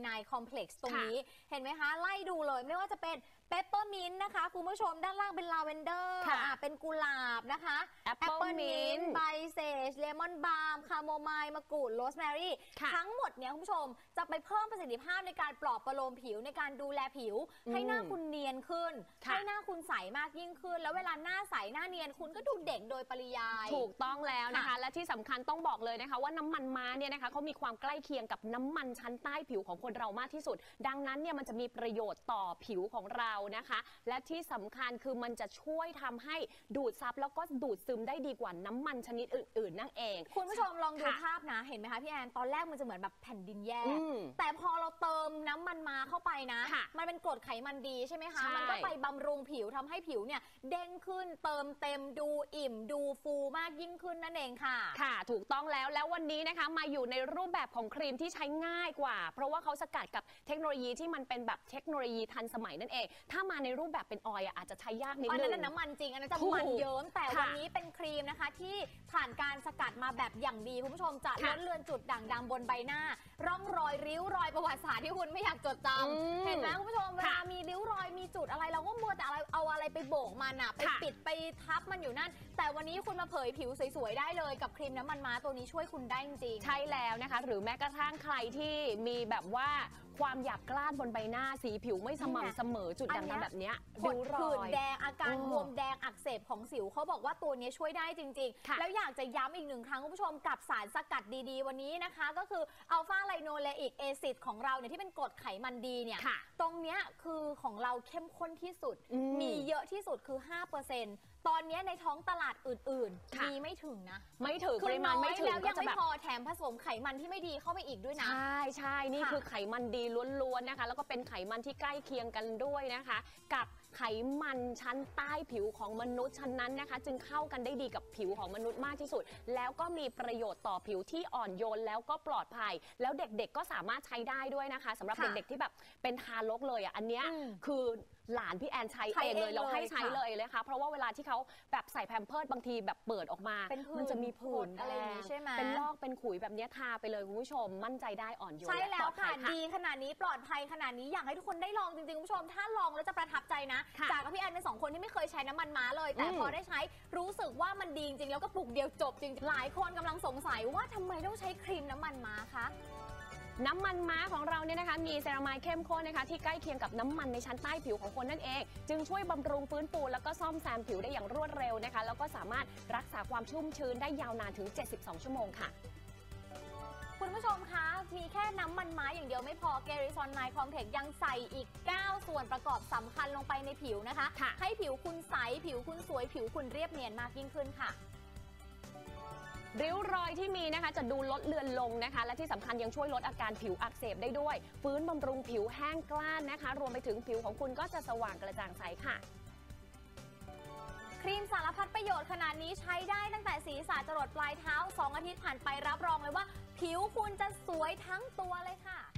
ไนคอมเพล็กซ์ตรงนี้เห็นไหมคะไล่ดูเลยไม่ว่าจะเป็นเปปเปอร์มินต์นะคะคุณผู้ชมด้านล่างเป็นลาเวนเดอร์เป็นกุหลาบนะคะแอปเปิลมินต์ไบเซจเลมอนบาล์มคาโมไมล์มะกรูดโรสแมรี่ทั้งหมดเนี่ยคุณผู้ชมจะไปเพิ่มประสิทธิภาพในการปลอบประโลมผิวในการดูแลผิวให้หน้าคุณเนียนขึ้นให้หน้าคุณใสมากยิ่งขึ้นแล้วเวลาหน้าใสหน้าเนียนคุณก็ดูเด็กโดยปริยายถูกต้องแล้วนะคะและที่สำคัญต้องบอกเลยนะคะว่าน้ำมันม้าเนี่ยนะคะเขามีความใกล้เคียงกับน้ำมันชั้นใต้ผิวของคนเรามากที่สุดดังนั้นเนี่ยมันจะมีประโยชน์ต่อผิวของเรานะคะและที่สำคัญคือมันจะช่วยทำให้ดูดซับแล้วก็ดูดซึมได้ดีกว่าน้ำมันชนิดอื่นๆนั่นเองคุณผู้ชมลองดูภาพนะเห็นไหมคะพี่แอนตอนแรกมันจะเหมือนแบบแผ่นดินแยกแต่พอเราเติมน้ำมันม้าเข้าไปนะมันเป็นกรดไขมันดีใช่ไหมคะมันก็ไปบำรุงผิวทำให้ผิวเนี่ยเด้งขึ้นเติมเต็มดูอิ่มดูฟูมากยิ่งขึ้นนั่นเองค่ะค่ะถูกต้องแล้ววันนี้นะคะมาอยู่ในรูปแบบของครีมที่ใช้ง่ายกว่าเพราะว่าเขาสกัดกับเทคโนโลยีที่มันเป็นแบบเทคโนโลยีทันสมัยนั่นเองถ้ามาในรูปแบบเป็นออยล์อาจจะใช้ยากนิดนึงอันนั้นน้ำมันจริงอันนั้นจะมันเยิ้มแต่วันนี้เป็นครีมนะคะที่ผ่านการสกัดมาแบบอย่างดีคุณผู้ชมจะลดเลือนจุดด่างดำบนใบหน้าร่องรอยริ้วรอยประวัติศาสตร์ที่คุณไม่อยากจดจำเห็นไหมคุณผู้ชมเวลามีริ้วรอยมีจุดอะไรเราก็มัวแต่เอาอะไรไปโบกมันอะไปปิดไปทับมันอยู่นั่นแต่วันนี้คุณมาเผยผิวสวยๆได้เลยกับครีมน้ำมันม้าตัวนี้ช่วยคุณได้จริงใช่แล้วนะคะหรือแม้กระทั่งใครที่มีแบบว่าความหยาบกร้านบนใบหน้าสีผิวไม่สม่ำเสมอจุดด่างๆแบบนี้ริ้วรอยแดงอาการบวมแดงอักเสบของสิวเขาบอกว่าตัวนี้ช่วยได้จริงๆแล้วอยากจะย้ำอีกหนึ่งครั้งคุณผู้ชมกับสารสกัดดีๆวันนี้นะคะก็คืออัลฟาไลโนเลอิกแอซิดของเราเนี่ยที่เป็นกรดไขมันดีเนี่ยตรงเนี้ยคือของเราเข้มข้นที่สุดมีเยอะที่สุดคือ 5%ตอนนี้ในท้องตลาดอื่นๆมีไม่ถึงนะไม่ถึงปริมาณไม่ถึงแล้วยังไม่พอแถมผสมไขมันที่ไม่ดีเข้าไปอีกด้วยนะใช่นี่คือไขมันดีล้วนๆนะคะแล้วก็เป็นไขมันที่ใกล้เคียงกันด้วยนะคะกับไขมันชั้นใต้ผิวของมนุษย์ชั้นนั้นนะคะจึงเข้ากันได้ดีกับผิวของมนุษย์มากที่สุดแล้วก็มีประโยชน์ต่อผิวที่อ่อนโยนแล้วก็ปลอดภัยแล้วเด็กๆก็สามารถใช้ได้ด้วยนะคะสำหรับเด็กๆที่แบบเป็นทารกเลยอ่ะอันเนี้ยคือหลานพี่แอนใช้เองเลยเราให้ใช้เลยค่ะเพราะว่าเวลาที่เขาแบบใส่แพมเพิร์สบางทีแบบเปิดออกมามันจะมีผื่นอะไรอย่างนี้ใช่ไหมเป็นลอกเป็นขุยแบบนี้ทาไปเลยคุณผู้ชมมั่นใจได้อ่อนโยนใช่แล้วค่ะดีขนาดนี้ปลอดภัยขนาดนี้อยากให้ทุกคนได้ลองจริงๆคุณผู้ชมถ้าลองแล้วจะประทับใจนะจากกับพี่แอนเป็น2คนที่ไม่เคยใช้น้ำมันม้าเลยแต่พอได้ใช้รู้สึกว่ามันดีจริงๆแล้วก็ปลุกเดียวจบจริงหลายคนกำลังสงสัยว่าทำไมต้องใช้ครีมน้ำมันม้าคะน้ำมันม้าของเราเนี่ยนะคะมีเซรามายเข้มข้นนะคะที่ใกล้เคียงกับน้ำมันในชั้นใต้ผิวของคนนั่นเองจึงช่วยบำรุงฟื้นฟูแล้วก็ซ่อมแซมผิวได้อย่างรวดเร็วนะคะแล้วก็สามารถรักษาความชุ่มชื้นได้ยาวนานถึง72 ชั่วโมงค่ะคุณผู้ชมคะมีแค่น้ำมันม้าอย่างเดียวไม่พอเกริซอนไนคอมเพล็กซ์ยังใส่อีก9ส่วนประกอบสำคัญลงไปในผิวนะคะให้ผิวคุณใสผิวคุณสวยผิวคุณเรียบเนียนมากยิ่งขึ้นค่ะริ้วรอยที่มีนะคะจะดูลดเลือนลงนะคะและที่สำคัญยังช่วยลดอาการผิวอักเสบได้ด้วยฟื้นบำรุงผิวแห้งกร้านนะคะรวมไปถึงผิวของคุณก็จะสว่างกระจ่างใสค่ะครีมสารพัดประโยชน์ขนาดนี้ใช้ได้ตั้งแต่ศีรษะจรดปลายเท้า2 อาทิตย์ผ่านไปรับรองเลยว่าผิวคุณจะสวยทั้งตัวเลยค่ะ